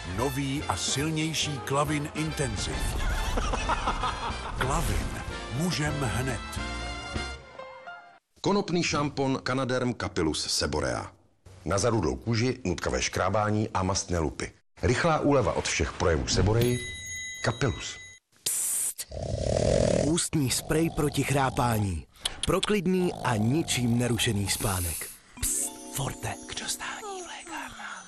Nový a silnější Klavin Intensiv. Klavin. Můžem hned. Konopný šampon Canaderm Capillus Seborea. Na zarudlou kůži, nutkavé škrábání a mastné lupy. Rychlá úleva od všech projevů Seboreji. Capillus. Psst. Ústní sprej proti chrápání. Pro klidný a ničím nerušený spánek. Psst, Forte, kdo stá?